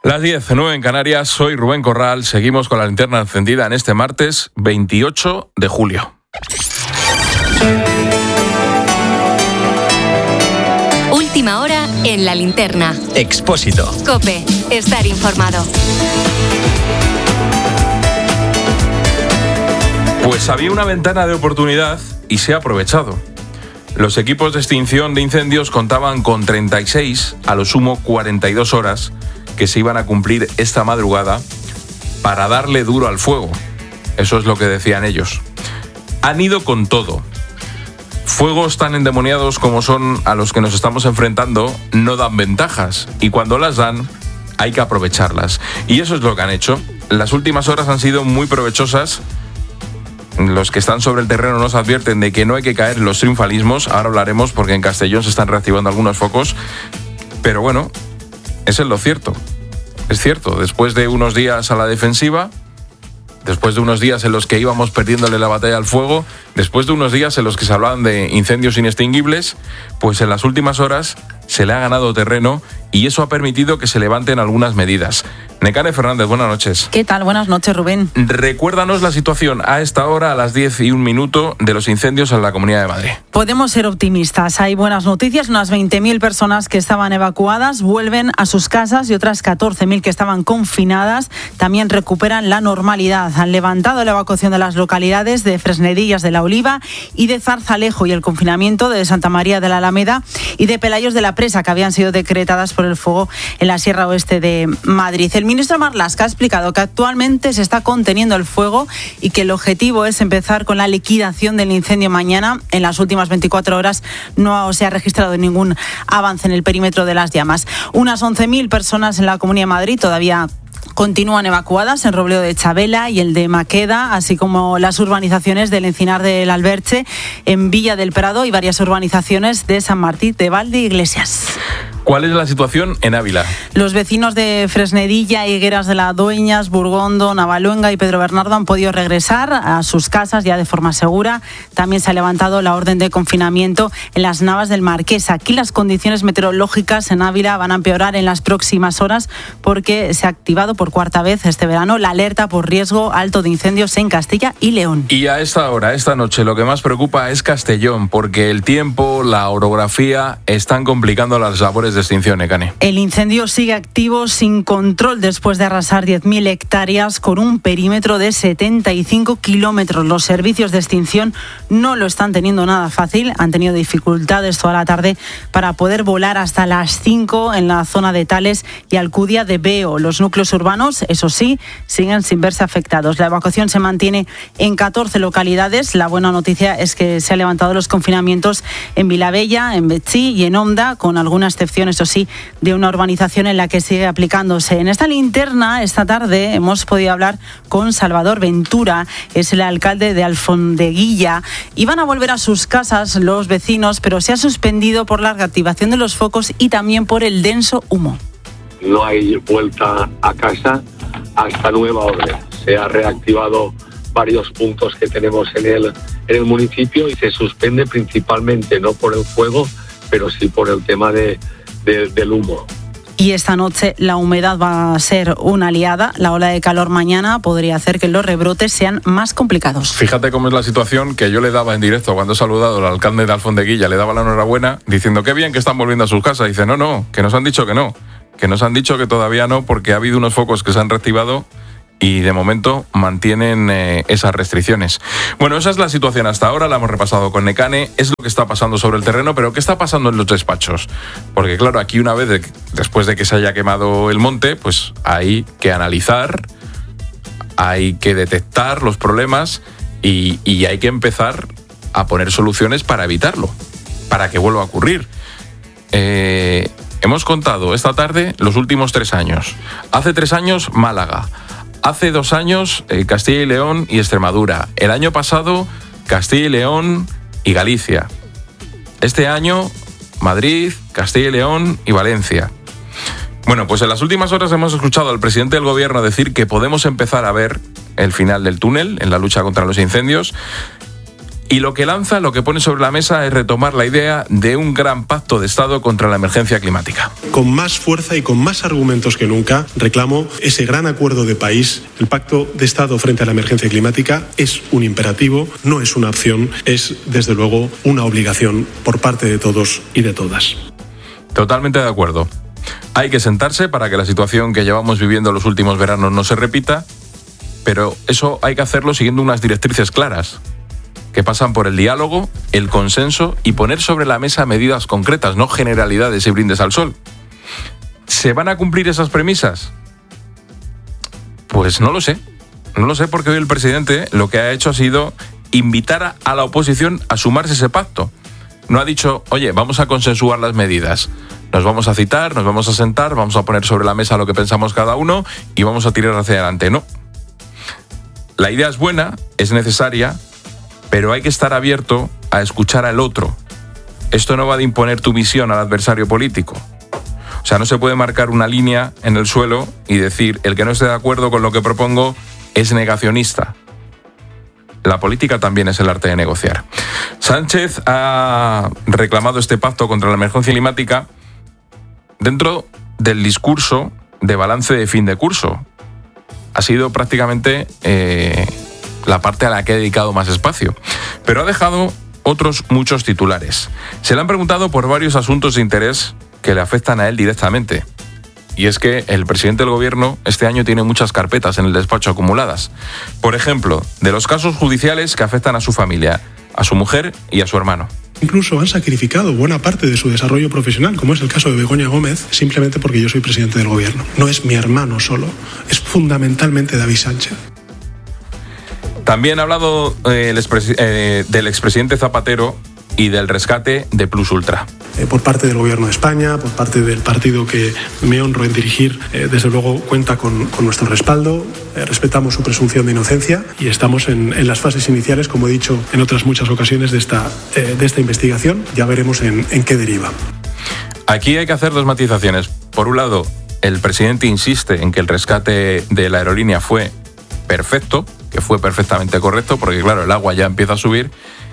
Las 10:09 en Canarias, soy Rubén Corral, seguimos con la linterna encendida en este martes 28 de julio. Última hora en la linterna. Expósito. COPE, estar informado. Pues había una ventana de oportunidad y se ha aprovechado. Los equipos de extinción de incendios contaban con 36, a lo sumo 42 horas, que se iban a cumplir esta madrugada para darle duro al fuego. Eso es lo que decían ellos. Han ido con todo. Fuegos tan endemoniados como son a los que nos estamos enfrentando no dan ventajas, y cuando las dan hay que aprovecharlas. Y eso es lo que han hecho. Las últimas horas han sido muy provechosas. Los que están sobre el terreno nos advierten de que no hay que caer en los triunfalismos. Ahora hablaremos porque en Castellón se están reactivando algunos focos. Pero bueno, eso es lo cierto. Es cierto, después de unos días a la defensiva, después de unos días en los que íbamos perdiéndole la batalla al fuego, después de unos días en los que se hablaban de incendios inextinguibles, pues en las últimas horas se le ha ganado terreno y eso ha permitido que se levanten algunas medidas. Nekane Fernández, buenas noches. ¿Qué tal? Buenas noches, Rubén. Recuérdanos la situación a esta hora, a las 10:01, de los incendios en la Comunidad de Madrid. Podemos ser optimistas. Hay buenas noticias. Unas 20.000 personas que estaban evacuadas vuelven a sus casas y otras 14.000 que estaban confinadas también recuperan la normalidad. Han levantado la evacuación de las localidades de Fresnedillas de la Oliva y de Zarzalejo y el confinamiento de Santa María de la Alameda y de Pelayos de la Presa, que habían sido decretadas por el fuego en la Sierra Oeste de Madrid. El ministro Marlaska ha explicado que actualmente se está conteniendo el fuego y que el objetivo es empezar con la liquidación del incendio mañana. En las últimas 24 horas no se ha registrado ningún avance en el perímetro de las llamas. Unas 11.000 personas en la Comunidad de Madrid todavía continúan evacuadas en Robledo de Chabela y el de Maqueda, así como las urbanizaciones del Encinar del Alberche, en Villa del Prado y varias urbanizaciones de San Martín de Valde y Iglesias. ¿Cuál es la situación en Ávila? Los vecinos de Fresnedilla, Higueras de la Dueñas, Burgondo, Navaluenga y Pedro Bernardo han podido regresar a sus casas ya de forma segura. También se ha levantado la orden de confinamiento en las Navas del Marqués. Aquí las condiciones meteorológicas en Ávila van a empeorar en las próximas horas porque se ha activado por cuarta vez este verano la alerta por riesgo alto de incendios en Castilla y León. Y a esta hora, esta noche, lo que más preocupa es Castellón, porque el tiempo, la orografía están complicando las labores de extinción, Nekane. El incendio sigue activo sin control después de arrasar 10.000 hectáreas con un perímetro de 75 kilómetros. Los servicios de extinción no lo están teniendo nada fácil. Han tenido dificultades toda la tarde para poder volar hasta las 5 en la zona de Tales y Alcudia de Beo. Los núcleos urbanos, eso sí, siguen sin verse afectados. La evacuación se mantiene en 14 localidades. La buena noticia es que se han levantado los confinamientos en Vilabella, en Betxí y en Onda, con alguna excepción, eso sí, de una urbanización en la que sigue aplicándose. En esta linterna, esta tarde, hemos podido hablar con Salvador Ventura, es el alcalde de Alfondeguilla. Iban a volver a sus casas los vecinos, pero se ha suspendido por la reactivación de los focos y también por el denso humo. No hay vuelta a casa hasta nueva orden. Se ha reactivado varios puntos que tenemos en el municipio y se suspende principalmente no por el fuego, pero sí por el tema del humo. Y esta noche la humedad va a ser una aliada. La ola de calor mañana podría hacer que los rebrotes sean más complicados. Fíjate cómo es la situación que yo le daba en directo cuando he saludado al alcalde de Alfondeguilla, le daba la enhorabuena diciendo qué bien que están volviendo a sus casas. Dice, no, que nos han dicho que no, que nos han dicho que todavía no, porque ha habido unos focos que se han reactivado y de momento mantienen esas restricciones. Bueno, esa es la situación hasta ahora, la hemos repasado con Nekane, es lo que está pasando sobre el terreno, pero ¿qué está pasando en los despachos? Porque claro, aquí una vez, después de que se haya quemado el monte, pues hay que analizar, hay que detectar los problemas y hay que empezar a poner soluciones para evitarlo, para que vuelva a ocurrir. Hemos contado esta tarde los últimos 3 años. Hace 3 años, Málaga. Hace 2 años, Castilla y León y Extremadura. El año pasado, Castilla y León y Galicia. Este año, Madrid, Castilla y León y Valencia. Bueno, pues en las últimas horas hemos escuchado al presidente del gobierno decir que podemos empezar a ver el final del túnel en la lucha contra los incendios. Y lo que lanza, lo que pone sobre la mesa es retomar la idea de un gran pacto de Estado contra la emergencia climática. Con más fuerza y con más argumentos que nunca reclamo ese gran acuerdo de país. El pacto de Estado frente a la emergencia climática es un imperativo, no es una opción, es desde luego una obligación por parte de todos y de todas. Totalmente de acuerdo. Hay que sentarse para que la situación que llevamos viviendo los últimos veranos no se repita, pero eso hay que hacerlo siguiendo unas directrices claras, que pasan por el diálogo, el consenso y poner sobre la mesa medidas concretas, no generalidades y brindes al sol. ¿Se van a cumplir esas premisas? Pues no lo sé. No lo sé, porque hoy el presidente lo que ha hecho ha sido invitar a la oposición a sumarse a ese pacto. No ha dicho, oye, vamos a consensuar las medidas. Nos vamos a citar, nos vamos a sentar, vamos a poner sobre la mesa lo que pensamos cada uno y vamos a tirar hacia adelante. No. La idea es buena, es necesaria, pero hay que estar abierto a escuchar al otro. Esto no va de imponer tu visión al adversario político. O sea, no se puede marcar una línea en el suelo y decir, el que no esté de acuerdo con lo que propongo es negacionista. La política también es el arte de negociar. Sánchez ha reclamado este pacto contra la emergencia climática dentro del discurso de balance de fin de curso. Ha sido prácticamente la parte a la que ha dedicado más espacio. Pero ha dejado otros muchos titulares. Se le han preguntado por varios asuntos de interés que le afectan a él directamente. Y es que el presidente del gobierno este año tiene muchas carpetas en el despacho acumuladas. Por ejemplo, de los casos judiciales que afectan a su familia, a su mujer y a su hermano. Incluso han sacrificado buena parte de su desarrollo profesional, como es el caso de Begoña Gómez, simplemente porque yo soy presidente del gobierno. No es mi hermano solo, es fundamentalmente David Sánchez. También ha hablado del expresidente Zapatero y del rescate de Plus Ultra. Por parte del Gobierno de España, por parte del partido que me honro en dirigir, desde luego cuenta con nuestro respaldo, respetamos su presunción de inocencia y estamos en las fases iniciales, como he dicho en otras muchas ocasiones, de esta investigación. Ya veremos en qué deriva. Aquí hay que hacer dos matizaciones. Por un lado, el presidente insiste en que el rescate de la aerolínea fue perfecto, que fue perfectamente correcto, porque claro, el agua ya empieza a subir.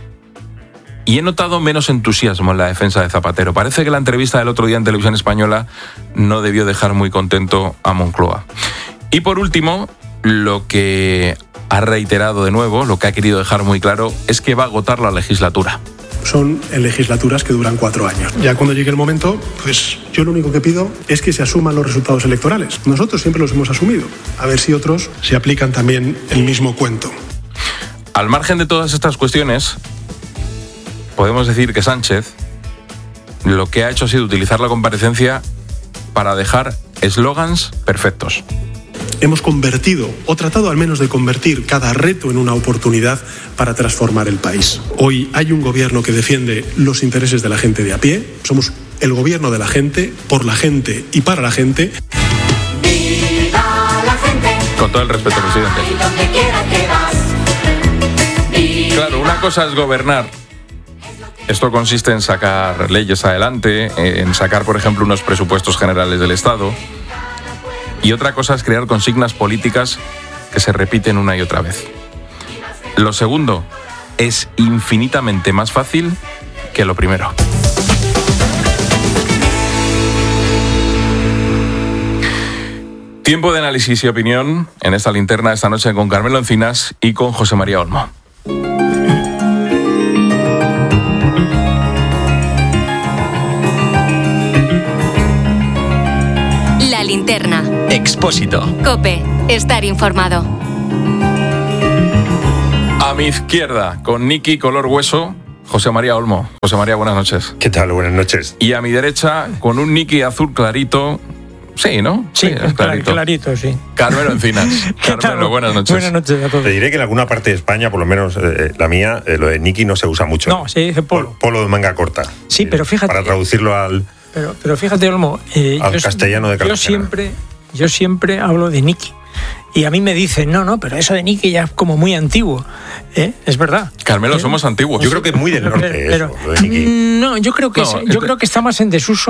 Y he notado menos entusiasmo en la defensa de Zapatero. Parece que la entrevista del otro día en Televisión Española no debió dejar muy contento a Moncloa. Y por último, lo que ha reiterado de nuevo, lo que ha querido dejar muy claro, es que va a agotar la legislatura. Son legislaturas que duran 4 años. Ya cuando llegue el momento, pues yo lo único que pido es que se asuman los resultados electorales. Nosotros siempre los hemos asumido. A ver si otros se aplican también el mismo cuento. Al margen de todas estas cuestiones, podemos decir que Sánchez lo que ha hecho ha sido utilizar la comparecencia para dejar eslogans perfectos. Hemos convertido, o tratado al menos de convertir, cada reto en una oportunidad para transformar el país. Hoy hay un gobierno que defiende los intereses de la gente de a pie. Somos el gobierno de la gente, por la gente y para la gente. ¡Viva la gente! Con todo el respeto, presidente. Y donde quiera que vas. Claro, una cosa es gobernar. Esto consiste en sacar leyes adelante, en sacar, por ejemplo, unos presupuestos generales del Estado. Y otra cosa es crear consignas políticas que se repiten una y otra vez. Lo segundo es infinitamente más fácil que lo primero. Tiempo de análisis y opinión en esta linterna esta noche con Carmelo Encinas y con José María Olmo. La linterna. Expósito. COPE. Estar informado. A mi izquierda, con Nicky color hueso, José María Olmo. José María, buenas noches. ¿Qué tal? Buenas noches. Y a mi derecha, con un Nicky azul clarito. Sí, ¿no? Sí, clarito, sí. Carmelo Encinas. Carmelo, buenas noches. Buenas noches a todos. Te diré que en alguna parte de España, por lo menos la mía, lo de Nicky no se usa mucho. No, se dice polo. Polo de manga corta. Sí, pero fíjate. Para traducirlo al fíjate, Olmo. al castellano de Cartagena. Yo siempre hablo de Nicky. Y a mí me dicen, no, pero eso de Nicky ya es como muy antiguo. Es verdad. Carmelo, somos antiguos. Yo creo que es muy del norte eso, lo de Nicky. No, yo creo que está más en desuso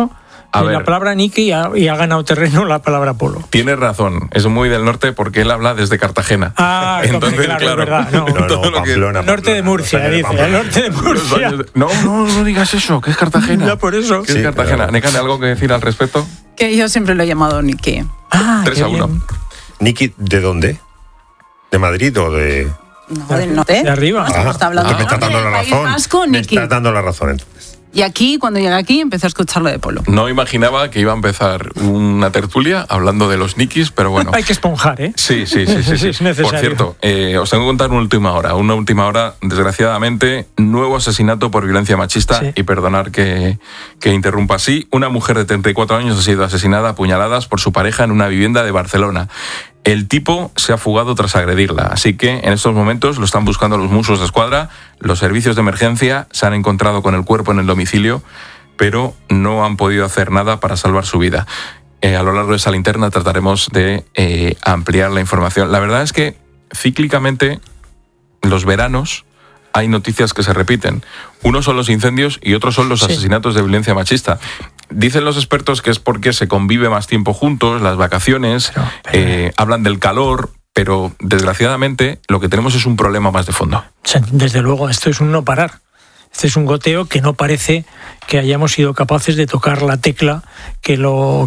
A ver, la palabra Niki y ha ganado terreno la palabra polo. Tienes razón, es muy del norte porque él habla desde Cartagena. Entonces, claro, es verdad. No, Pamplona, el norte de Murcia, dice. El norte de Murcia. No digas eso, que es Cartagena. Ya por eso. Que es Cartagena. Nekane, ¿algo que decir al respecto? Que yo siempre lo he llamado Niki. 3-1. Niki, ¿de dónde? ¿De Madrid o de...? No, del norte. De arriba. Está hablando me está dando la País razón. Vasco, Me Niki. está dando la razón, entonces. Y aquí, cuando llegué aquí, empecé a escucharlo de polo. No imaginaba que iba a empezar una tertulia hablando de los nikis, pero bueno. Hay que esponjar, ¿eh? Sí. Es necesario. Por cierto, os tengo que contar una última hora, desgraciadamente, nuevo asesinato por violencia machista, Sí. y perdonar que interrumpa así. Una mujer de 34 años ha sido asesinada a puñaladas por su pareja en una vivienda de Barcelona. El tipo se ha fugado tras agredirla, así que en estos momentos lo están buscando los Mossos de Escuadra. Los servicios de emergencia se han encontrado con el cuerpo en el domicilio, pero no han podido hacer nada para salvar su vida. A lo largo de esta linterna trataremos de ampliar la información. La verdad es que cíclicamente los veranos hay noticias que se repiten. Unos son los incendios y otros son los asesinatos de violencia machista. Dicen los expertos que es porque se convive más tiempo juntos, las vacaciones, hablan del calor, pero desgraciadamente lo que tenemos es un problema más de fondo. O sea, desde luego, esto es un no parar. Este es un goteo que no parece que hayamos sido capaces de tocar la tecla que lo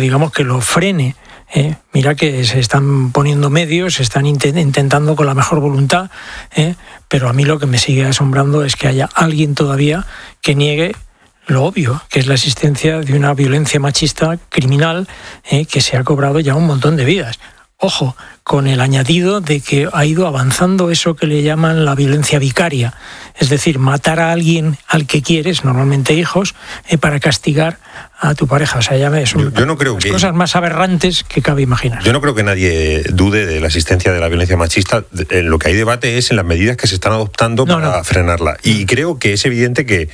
frene. Mira que se están poniendo medios, se están intentando con la mejor voluntad, pero a mí lo que me sigue asombrando es que haya alguien todavía que niegue lo obvio, que es la existencia de una violencia machista criminal que se ha cobrado ya un montón de vidas. Ojo, con el añadido de que ha ido avanzando eso que le llaman la violencia vicaria, es decir, matar a alguien al que quieres, normalmente hijos, para castigar a tu pareja. O sea, ya ves, yo no creo que cosas más aberrantes que cabe imaginar. Yo no creo que nadie dude de la existencia de la violencia machista. Lo que hay debate es en las medidas que se están adoptando para frenarla. Y creo que es evidente que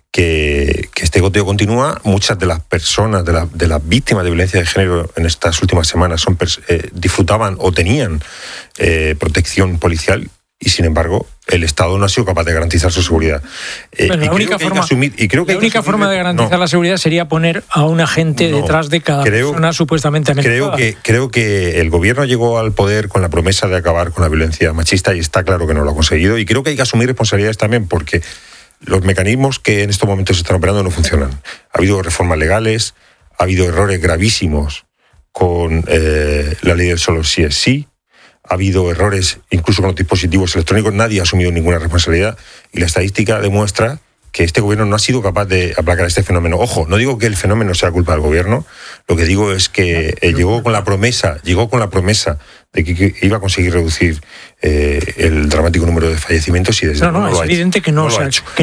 este goteo continúa. Muchas de las personas, de las víctimas de violencia de género en estas últimas semanas disfrutaban o tenían protección policial, y sin embargo el Estado no ha sido capaz de garantizar su seguridad. La única forma de garantizar la seguridad sería poner a un agente detrás de cada persona supuestamente amenazada. Creo que el gobierno llegó al poder con la promesa de acabar con la violencia machista, y está claro que no lo ha conseguido, y creo que hay que asumir responsabilidades también, porque los mecanismos que en estos momentos se están operando no funcionan. Ha habido reformas legales, ha habido errores gravísimos con la ley del solo sí es sí, ha habido errores incluso con los dispositivos electrónicos. Nadie ha asumido ninguna responsabilidad, y la estadística demuestra que este gobierno no ha sido capaz de aplacar este fenómeno. Ojo, no digo que el fenómeno sea culpa del gobierno, lo que digo es que llegó con la promesa de que iba a conseguir reducir el dramático número de fallecimientos, y desde luego es evidente que no se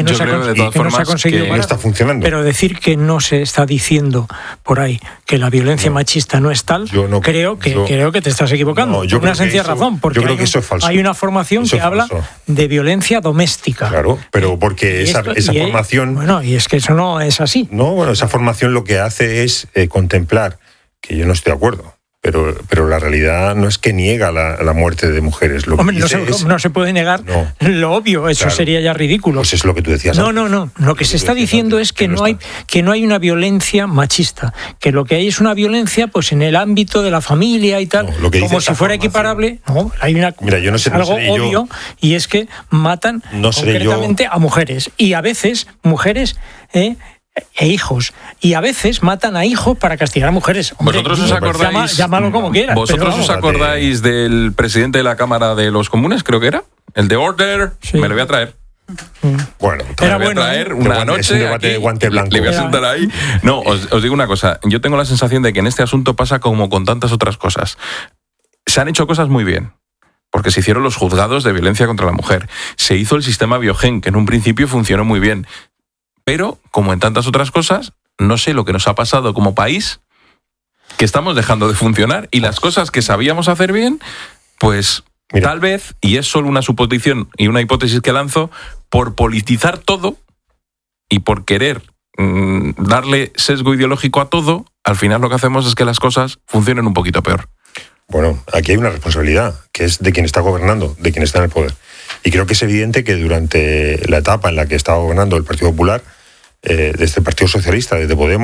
ha conseguido no está funcionando. Pero decir que no se está diciendo por ahí que la violencia machista no es tal, creo que te estás equivocando. Por una sencilla razón, porque hay una formación que habla de violencia doméstica. Claro, pero porque esa formación... Bueno, y es que eso no es así. No, bueno, esa formación lo que hace es contemplar, que yo no estoy de acuerdo, pero la realidad no es que niega la muerte de mujeres. Lo Hombre, no se puede negar lo obvio, eso sería ya ridículo. Pues es lo que tú decías. No. Lo que se está diciendo es que no hay una violencia machista, que lo que hay es una violencia pues en el ámbito de la familia y tal, como si fuera equiparable. No, hay algo obvio, y es que matan concretamente a mujeres, y a veces mujeres e hijos, y a veces matan a hijos para castigar a mujeres. Hombre, ¿vosotros os acordáis? Llámalo como quieras. ¿Vosotros os acordáis del presidente de la Cámara de los Comunes, creo que era? El de Order, me lo voy a traer. Bueno, me voy a traer una noche. Es un debate de guante blanco. Le voy a sentar ahí. No, os digo una cosa. Yo tengo la sensación de que en este asunto pasa como con tantas otras cosas. Se han hecho cosas muy bien, porque se hicieron los juzgados de violencia contra la mujer. Se hizo el sistema Biogen, que en un principio funcionó muy bien. Pero, como en tantas otras cosas, no sé lo que nos ha pasado como país, que estamos dejando de funcionar, y las cosas que sabíamos hacer bien, pues tal vez, y es solo una suposición y una hipótesis que lanzo, por politizar todo y por querer darle sesgo ideológico a todo, al final lo que hacemos es que las cosas funcionen un poquito peor. Bueno, aquí hay una responsabilidad, que es de quien está gobernando, de quien está en el poder. Y creo que es evidente que durante la etapa en la que estaba gobernando el Partido Popular, desde el Partido Socialista, desde Podemos,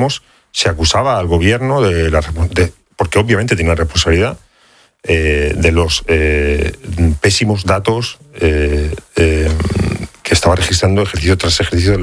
se acusaba al gobierno porque obviamente tiene una responsabilidad de los pésimos datos que estaba registrando ejercicio tras ejercicio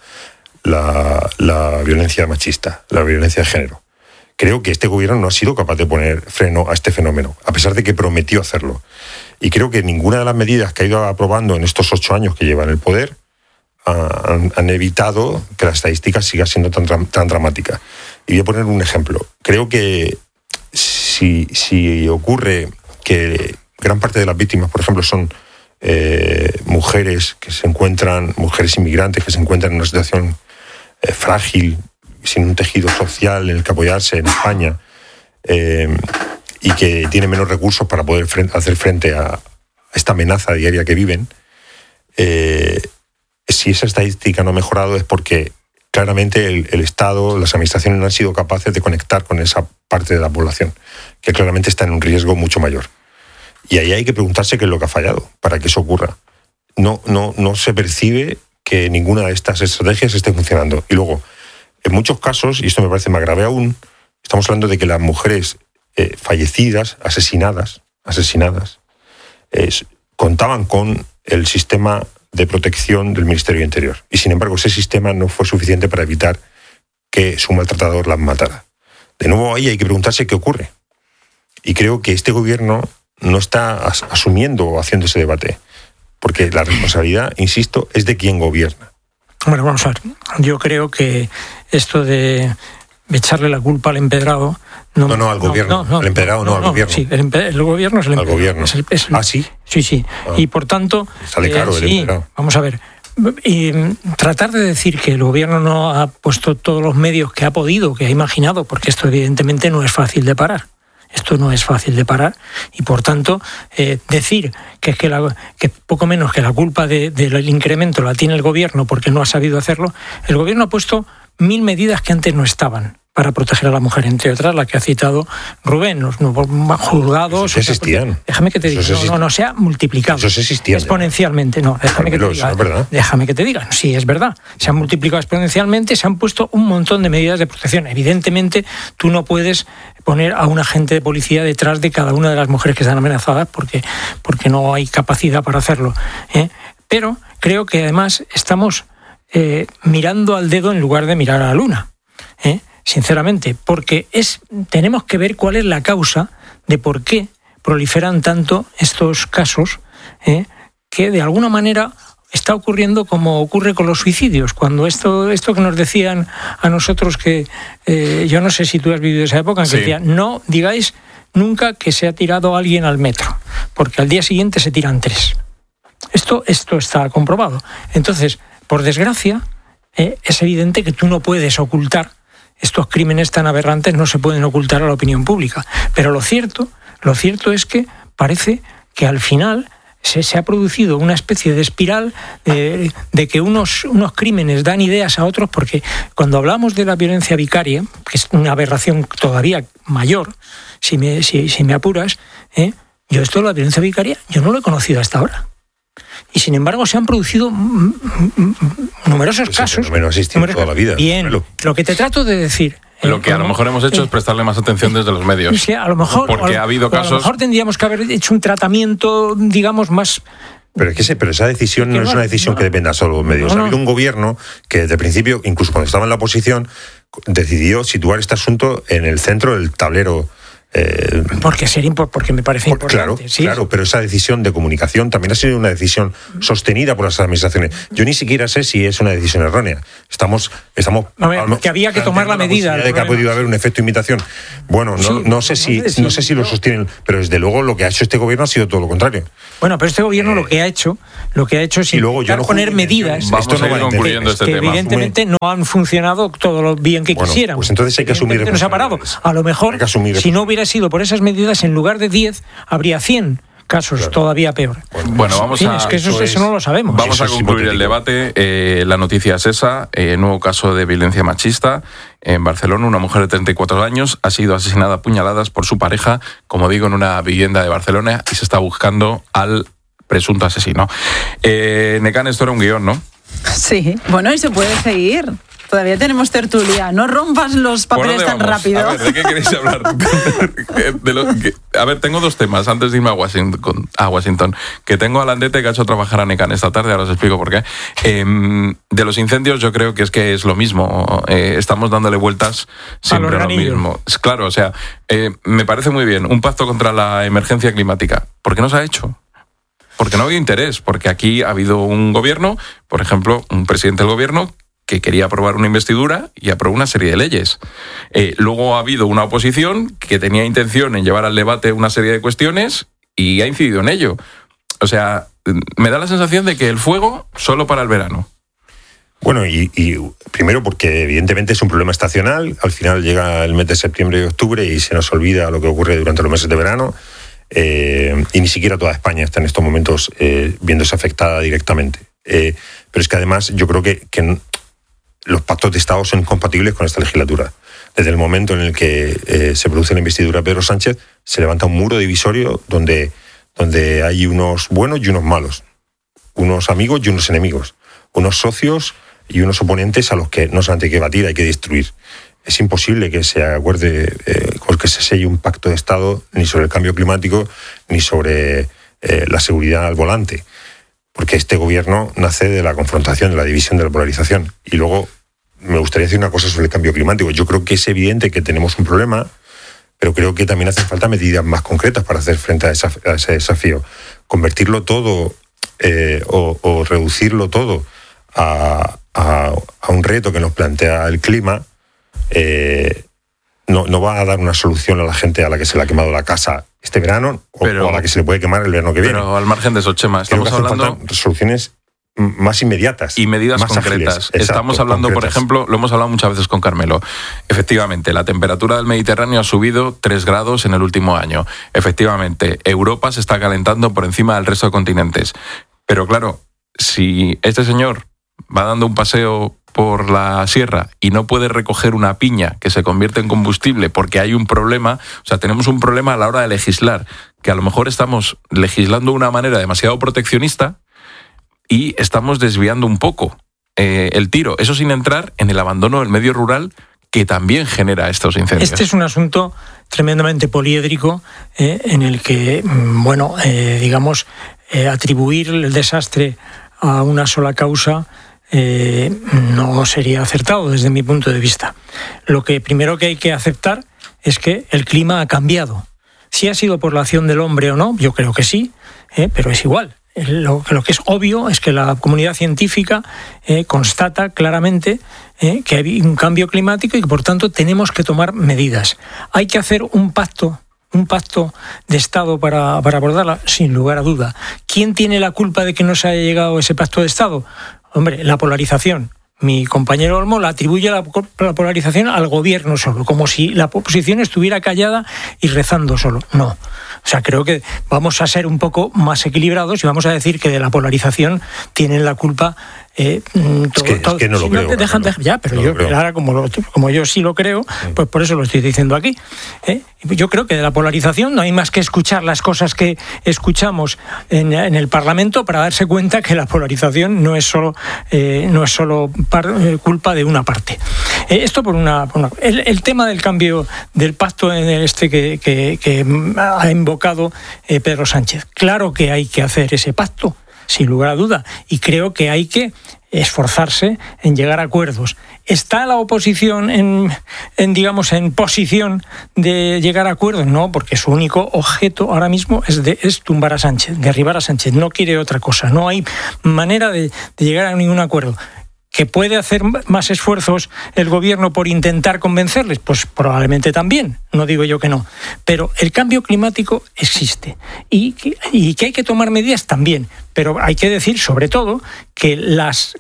la violencia machista, la violencia de género. Creo que este gobierno no ha sido capaz de poner freno a este fenómeno, a pesar de que prometió hacerlo. Y creo que ninguna de las medidas que ha ido aprobando en estos 8 años que lleva en el poder han evitado que la estadística siga siendo tan dramática. Y voy a poner un ejemplo. Creo que si ocurre que gran parte de las víctimas, por ejemplo, son mujeres inmigrantes que se encuentran en una situación frágil, sin un tejido social en el que apoyarse en España, y que tienen menos recursos para poder hacer frente a esta amenaza diaria que viven, si esa estadística no ha mejorado es porque claramente el Estado, las administraciones no han sido capaces de conectar con esa parte de la población, que claramente está en un riesgo mucho mayor. Y ahí hay que preguntarse qué es lo que ha fallado para que eso ocurra. No se percibe que ninguna de estas estrategias esté funcionando. Y luego, en muchos casos, y esto me parece más grave aún, estamos hablando de que las mujeres fallecidas, asesinadas, contaban con el sistema de protección del Ministerio de Interior. Y sin embargo, ese sistema no fue suficiente para evitar que su maltratador las matara. De nuevo, ahí hay que preguntarse qué ocurre. Y creo que este gobierno no está asumiendo o haciendo ese debate, porque la responsabilidad, insisto, es de quien gobierna. Bueno, vamos a ver. Yo creo que esto de echarle la culpa al empedrado... No, al gobierno. Al empedrado no, al gobierno. Sí, el gobierno es el empedrado. Al gobierno. ¿Ah, sí? Sí. Ah. Y por tanto... Sale caro el empedrado. Vamos a ver. Y tratar de decir que el gobierno no ha puesto todos los medios que ha podido, que ha imaginado, porque esto evidentemente no es fácil de parar. Esto no es fácil de parar y, por tanto, decir que poco menos que la culpa del incremento la tiene el gobierno porque no ha sabido hacerlo. El gobierno ha puesto 1000 medidas que antes no estaban para proteger a la mujer, entre otras la que ha citado Rubén, los nuevos juzgados. Eso existían. Déjame que te diga, no se ha multiplicado. Eso existía exponencialmente. No, déjame que te diga. Déjame que te diga. Sí, es verdad. Se han multiplicado exponencialmente, se han puesto un montón de medidas de protección. Evidentemente, tú no puedes poner a un agente de policía detrás de cada una de las mujeres que están amenazadas porque no hay capacidad para hacerlo. Pero creo que además estamos mirando al dedo en lugar de mirar a la luna. Sinceramente, porque tenemos que ver cuál es la causa de por qué proliferan tanto estos casos, que de alguna manera está ocurriendo como ocurre con los suicidios. Cuando esto que nos decían a nosotros, que yo no sé si tú has vivido esa época, en que decían, no digáis nunca que se ha tirado alguien al metro, porque al día siguiente se tiran 3. Esto está comprobado. Entonces, por desgracia, es evidente que tú no puedes ocultar estos crímenes tan aberrantes, no se pueden ocultar a la opinión pública. Pero lo cierto es que parece que al final se ha producido una especie de espiral de que unos crímenes dan ideas a otros, porque cuando hablamos de la violencia vicaria, que es una aberración todavía mayor, si me apuras, yo esto de la violencia vicaria yo no lo he conocido hasta ahora. Y sin embargo se han producido numerosos casos. No ha existido toda la vida. Bien, lo que te trato de decir... Lo que a lo mejor hemos hecho es prestarle más atención desde los medios. Sí, a lo mejor, porque ha habido casos... A lo mejor tendríamos que haber hecho un tratamiento, digamos, más... Pero esa decisión no es una decisión que dependa solo de los medios. Ha habido un gobierno que desde el principio, incluso cuando estaba en la oposición, decidió situar este asunto en el centro del tablero. Porque me parece importante. Claro, pero esa decisión de comunicación también ha sido una decisión sostenida por las administraciones. Yo ni siquiera sé si es una decisión errónea. Estamos que había que tomar la medida de que ha podido haber un efecto imitación. Bueno, no sé si lo sostienen, pero desde luego lo que ha hecho este gobierno ha sido todo lo contrario. Bueno, pero este gobierno lo que ha hecho es intentar poner medidas. Esto no va concluyendo este que tema. Evidentemente no han funcionado todo lo bien que quisieran. Pues entonces hay que asumir responsabilidades. A lo mejor, si no hubiera sido por esas medidas, en lugar de 10, habría 100 casos todavía peor. Bueno, vamos es que eso no lo sabemos. Vamos a concluir el debate. La noticia es esa. Nuevo caso de violencia machista en Barcelona. Una mujer de 34 años ha sido asesinada a puñaladas por su pareja, como digo, en una vivienda de Barcelona, y se está buscando al presunto asesino. Nekane, esto era un guión, ¿no? Sí, bueno, y se puede seguir. Todavía tenemos tertulia. No rompas los papeles tan rápido. A ver, ¿de qué queréis hablar? A ver, tengo dos temas antes de irme a Washington. Que tengo a Landete, que ha hecho trabajar a Necan esta tarde, ahora os explico por qué. De los incendios yo creo que es lo mismo. Estamos dándole vueltas siempre a lo mismo. Claro, o sea, me parece muy bien un pacto contra la emergencia climática. ¿Por qué no se ha hecho? Porque no ha habido interés, porque aquí ha habido un gobierno, por ejemplo, un presidente del gobierno que quería aprobar una investidura y aprobó una serie de leyes. Luego ha habido una oposición que tenía intención en llevar al debate una serie de cuestiones y ha incidido en ello. O sea, me da la sensación de que el fuego solo para el verano. Bueno, y primero porque evidentemente es un problema estacional. Al final llega el mes de septiembre y octubre y se nos olvida lo que ocurre durante los meses de verano. Y ni siquiera toda España está en estos momentos viéndose afectada directamente. Pero es que además yo creo que los pactos de Estado son incompatibles con esta legislatura. Desde el momento en el que se produce la investidura de Pedro Sánchez, se levanta un muro divisorio donde hay unos buenos y unos malos, unos amigos y unos enemigos, unos socios y unos oponentes a los que no solamente hay que batir, hay que destruir. Es imposible que se acuerde o que se selle un pacto de Estado ni sobre el cambio climático ni sobre la seguridad al volante. Porque este gobierno nace de la confrontación, de la división, de la polarización. Y luego me gustaría decir una cosa sobre el cambio climático. Yo creo que es evidente que tenemos un problema, pero creo que también hacen falta medidas más concretas para hacer frente a ese desafío. Convertirlo todo o reducirlo todo a un reto que nos plantea el clima no va a dar una solución a la gente a la que se le ha quemado la casa este verano o a la que se le puede quemar el verano que viene. Pero al margen de eso, Chema, estamos hablando de soluciones más inmediatas y medidas más concretas. Ágiles, exacto, estamos hablando, concretas. Por ejemplo, lo hemos hablado muchas veces con Carmelo. Efectivamente, la temperatura del Mediterráneo ha subido 3 grados en el último año. Efectivamente, Europa se está calentando por encima del resto de continentes. Pero claro, si este señor va dando un paseo por la sierra y no puede recoger una piña que se convierte en combustible porque hay un problema, o sea, tenemos un problema a la hora de legislar, que a lo mejor estamos legislando de una manera demasiado proteccionista y estamos desviando un poco el tiro, eso sin entrar en el abandono del medio rural que también genera estos incendios. Este es un asunto tremendamente poliédrico en el que, atribuir el desastre a una sola causa no sería acertado desde mi punto de vista. Lo que primero que hay que aceptar es que el clima ha cambiado. Si ha sido por la acción del hombre o no, yo creo que sí, pero es igual. Lo que es obvio es que la comunidad científica constata claramente que hay un cambio climático y que por tanto tenemos que tomar medidas. Hay que hacer un pacto de Estado para abordarla, sin lugar a duda. ¿Quién tiene la culpa de que no se haya llegado a ese pacto de Estado? Hombre, la polarización. Mi compañero Olmo la atribuye la polarización al gobierno solo, como si la oposición estuviera callada y rezando solo. No. O sea, creo que vamos a ser un poco más equilibrados y vamos a decir que de la polarización tienen la culpa es que no lo creo. Ahora, como yo sí lo creo, pues por eso lo estoy diciendo aquí. Yo creo que de la polarización no hay más que escuchar las cosas que escuchamos en el Parlamento para darse cuenta que la polarización no es solo culpa de una parte. Esto por una. El tema del cambio del pacto en que ha invocado Pedro Sánchez. Claro que hay que hacer ese pacto, sin lugar a duda, y creo que hay que esforzarse en llegar a acuerdos. ¿Está la oposición en posición de llegar a acuerdos? No, porque su único objeto ahora mismo es tumbar a Sánchez, derribar a Sánchez. No quiere otra cosa. No hay manera de llegar a ningún acuerdo. ¿Que puede hacer más esfuerzos el gobierno por intentar convencerles? Pues probablemente también, no digo yo que no. Pero el cambio climático existe y que hay que tomar medidas también. Pero hay que decir, sobre todo, que las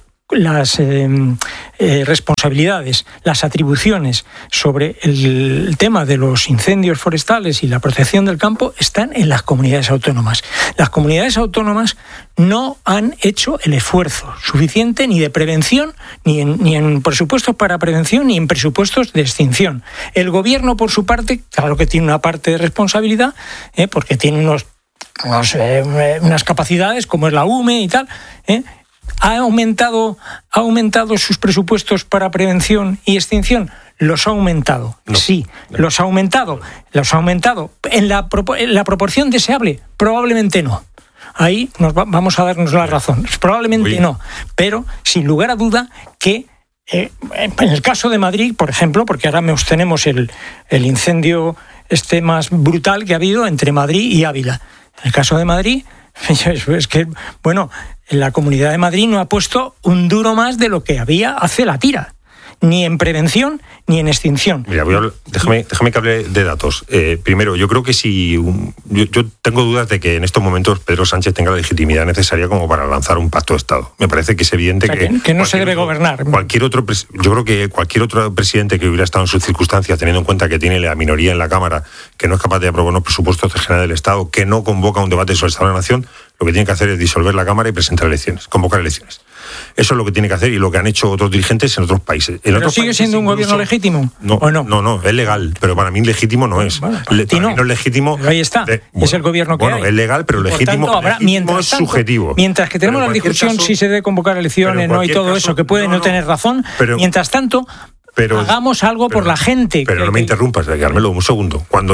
responsabilidades, las atribuciones sobre el tema de los incendios forestales y la protección del campo están en las comunidades autónomas. Las comunidades autónomas no han hecho el esfuerzo suficiente ni de prevención, ni en presupuestos para prevención, ni en presupuestos de extinción. El gobierno, por su parte, claro que tiene una parte de responsabilidad, porque tiene unas capacidades como es la UME y tal, ¿Ha aumentado sus presupuestos para prevención y extinción? Los ha aumentado. No. Sí, los ha aumentado. ¿Los ha aumentado en la proporción deseable? Probablemente no. Ahí vamos a darnos la razón. Probablemente no. Pero, sin lugar a duda, que en el caso de Madrid, por ejemplo, porque ahora tenemos el incendio más brutal que ha habido entre Madrid y Ávila. En el caso de Madrid, es que, la Comunidad de Madrid no ha puesto un duro más de lo que había hace la tira. Ni en prevención ni en extinción. Mira, déjame que hable de datos. Primero, yo creo que yo tengo dudas de que en estos momentos Pedro Sánchez tenga la legitimidad necesaria como para lanzar un pacto de Estado. Me parece que es evidente que no se debe gobernar. Yo creo que cualquier otro presidente que hubiera estado en sus circunstancias, teniendo en cuenta que tiene la minoría en la Cámara, que no es capaz de aprobar unos presupuestos generales del Estado, que no convoca un debate sobre el Estado de la Nación, lo que tiene que hacer es disolver la Cámara y presentar elecciones, convocar elecciones. Eso es lo que tiene que hacer y lo que han hecho otros dirigentes en otros países. ¿Pero sigue siendo un gobierno legítimo? No, ¿o no? No, es legal, pero para mí legítimo no es. Bueno, para mí no es legítimo. Pero ahí está, es el gobierno que hay. Es legal, pero legítimo es subjetivo. Mientras que tenemos la discusión si se debe convocar elecciones, no, y todo eso, que puede no tener razón, mientras tanto, hagamos algo por la gente. Pero no me interrumpas, Carmelo, un segundo. Cuando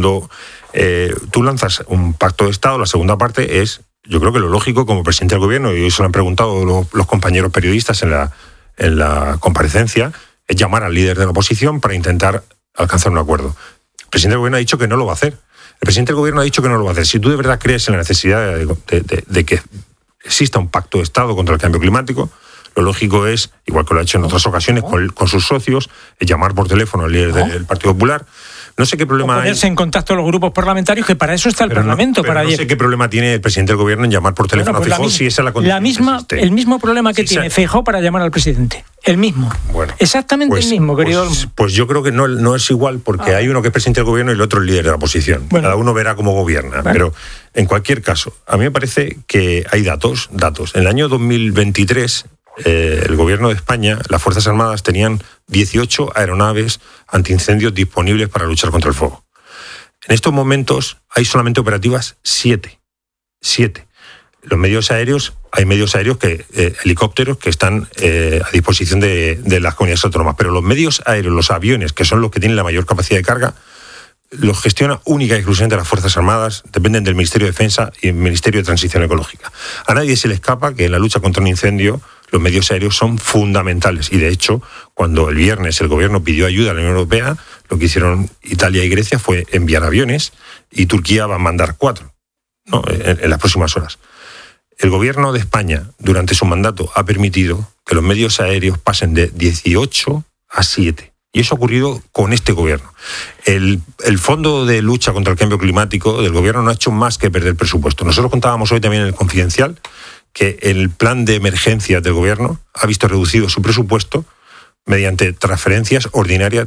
tú lanzas un pacto de Estado, la segunda parte es... Yo creo que lo lógico como presidente del gobierno, y hoy se lo han preguntado los compañeros periodistas en la comparecencia, es llamar al líder de la oposición para intentar alcanzar un acuerdo. El presidente del gobierno ha dicho que no lo va a hacer. El presidente del gobierno ha dicho que no lo va a hacer. Si tú de verdad crees en la necesidad de que exista un pacto de Estado contra el cambio climático, lo lógico es, igual que lo ha hecho en otras ocasiones con sus socios, es llamar por teléfono al líder del Partido Popular. No sé qué problema hay. Ponerse en contacto los grupos parlamentarios, que para eso está el Parlamento. No sé qué problema tiene el presidente del gobierno en llamar por teléfono a Feijóo, si esa es la condición. El mismo problema que tiene Feijóo para llamar al presidente. El mismo. Bueno, exactamente el mismo, querido Olmo. Pues yo creo que no es igual, porque hay uno que es presidente del gobierno y el otro el líder de la oposición. Cada uno verá cómo gobierna. Pero en cualquier caso, a mí me parece que hay datos. En el año 2023... el gobierno de España, las Fuerzas Armadas tenían 18 aeronaves antiincendios disponibles para luchar contra el fuego. En estos momentos hay solamente operativas 7. Los medios aéreos, hay medios aéreos helicópteros que están a disposición de las comunidades autónomas, pero los medios aéreos, los aviones, que son los que tienen la mayor capacidad de carga, los gestiona única y exclusivamente las Fuerzas Armadas, dependen del Ministerio de Defensa y el Ministerio de Transición Ecológica. A nadie se le escapa que en la lucha contra un incendio los medios aéreos son fundamentales. Y de hecho, cuando el viernes el gobierno pidió ayuda a la Unión Europea, lo que hicieron Italia y Grecia fue enviar aviones, y Turquía va a mandar 4 en las próximas horas. El gobierno de España, durante su mandato, ha permitido que los medios aéreos pasen de 18 a 7. Y eso ha ocurrido con este gobierno. El Fondo de Lucha contra el Cambio Climático del gobierno no ha hecho más que perder presupuesto. Nosotros contábamos hoy también en el Confidencial que el plan de emergencias del gobierno ha visto reducido su presupuesto mediante transferencias ordinarias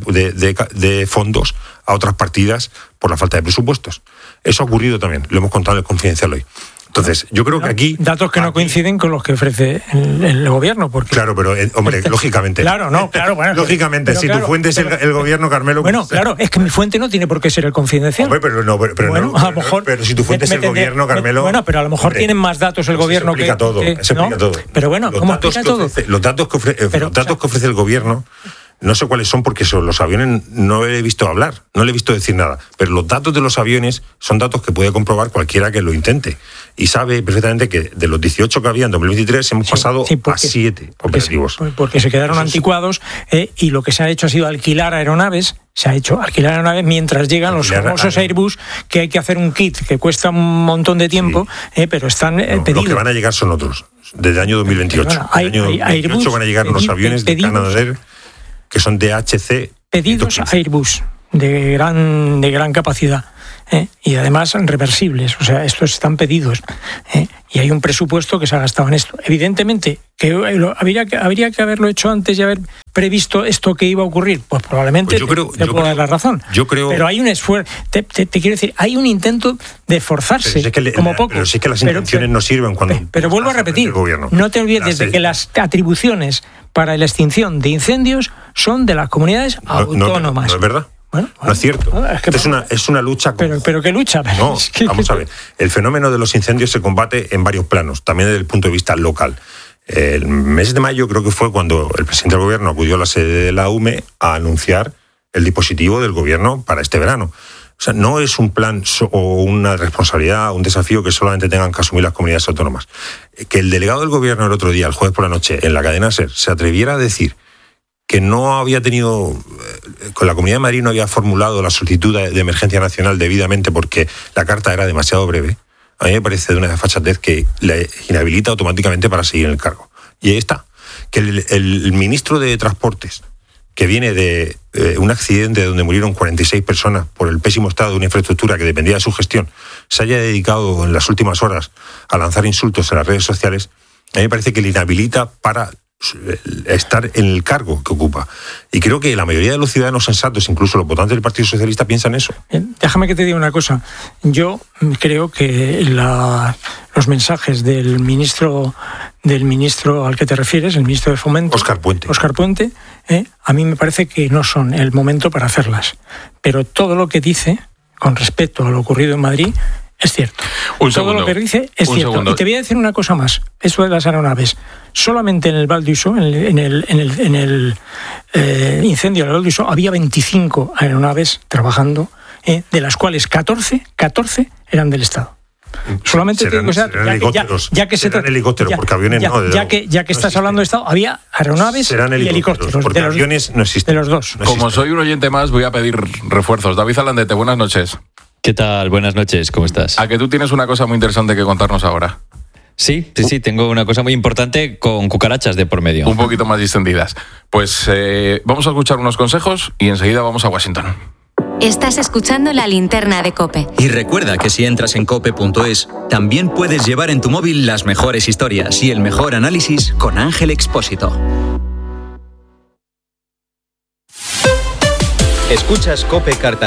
de fondos a otras partidas por la falta de presupuestos. Eso ha ocurrido también, lo hemos contado en el Confidencial hoy. Entonces, yo creo que aquí... Datos que no coinciden con los que ofrece el gobierno. Porque... Claro, pero, hombre, lógicamente... Bueno, lógicamente, si tu fuente es el gobierno, Carmelo... Bueno, claro, es que mi fuente no tiene por qué ser el Confidencial. Hombre, pero si tu fuente es el gobierno, Carmelo... Bueno, pero a lo mejor tienen más datos el gobierno que... Se explica todo. Pero bueno, ¿cómo explica todo? Los datos que ofrece el gobierno... No sé cuáles son, porque sobre los aviones no le he visto hablar, no le he visto decir nada. Pero los datos de los aviones son datos que puede comprobar cualquiera que lo intente. Y sabe perfectamente que de los 18 que había en 2023 hemos pasado a 7 operativos. Porque se quedaron anticuados, y lo que se ha hecho ha sido alquilar aeronaves. Se ha hecho alquilar aeronaves mientras llegan los famosos Airbus, que hay que hacer un kit que cuesta un montón de tiempo, pero están pedidos. Los que van a llegar son otros, desde el año 2028. Bueno, desde el año 2028 van a llegar unos aviones de Canadair, que son DHC. Pedidos a Airbus de gran capacidad, y además reversibles. O sea, estos están pedidos, y hay un presupuesto que se ha gastado en esto. Evidentemente, que habría que haberlo hecho antes y haber previsto esto que iba a ocurrir. Pues probablemente te puedo dar la razón. Pero hay un esfuerzo, te quiero decir, hay un intento de esforzarse, como poco. Pero sí que las intenciones no sirven cuando... Pero vuelvo a repetir, no te olvides de que las atribuciones para la extinción de incendios son de las comunidades autónomas. ¿No es verdad? Bueno, no es cierto. Es una lucha. Pero ¿qué lucha? No, vamos a ver. El fenómeno de los incendios se combate en varios planos, también desde el punto de vista local. El mes de mayo creo que fue cuando el presidente del gobierno acudió a la sede de la UME a anunciar el dispositivo del gobierno para este verano. O sea, no es un plan o una responsabilidad, un desafío que solamente tengan que asumir las comunidades autónomas. Que el delegado del gobierno el otro día, el jueves por la noche, en la cadena SER, se atreviera a decir que no había tenido, con la Comunidad de Madrid no había formulado la solicitud de emergencia nacional debidamente porque la carta era demasiado breve, a mí me parece de una desfachatez que le inhabilita automáticamente para seguir en el cargo. Y ahí está. Que el ministro de Transportes, que viene de un accidente donde murieron 46 personas por el pésimo estado de una infraestructura que dependía de su gestión, se haya dedicado en las últimas horas a lanzar insultos en las redes sociales, a mí me parece que le inhabilita para estar en el cargo que ocupa. Y creo que la mayoría de los ciudadanos sensatos, incluso los votantes del Partido Socialista, piensan eso. Déjame que te diga una cosa. Yo creo que los mensajes del ministro al que te refieres, el ministro de Fomento, Óscar Puente, a mí me parece que no son el momento para hacerlas. Pero todo lo que dice con respecto a lo ocurrido en Madrid es cierto. Todo lo que dice es cierto. Segundo. Y te voy a decir una cosa más. Eso de las aeronaves. Solamente en el Val d'Uixó, en el incendio del Val d'Uixó, había 25 aeronaves trabajando, de las cuales 14 eran del Estado. Solamente serán helicópteros, porque aviones no. Ya que estás hablando de Estado, había aeronaves y helicópteros. Porque aviones no existen. De los dos. No existen. Como soy un oyente más, voy a pedir refuerzos. David Alandete, buenas noches. ¿Qué tal? Buenas noches, ¿cómo estás? A que tú tienes una cosa muy interesante que contarnos ahora. Sí, tengo una cosa muy importante con cucarachas de por medio. Un poquito más distendidas. Pues vamos a escuchar unos consejos y enseguida vamos a Washington. Estás escuchando La Linterna de COPE. Y recuerda que si entras en cope.es, también puedes llevar en tu móvil las mejores historias y el mejor análisis con Ángel Expósito. Escuchas COPE Cartagena.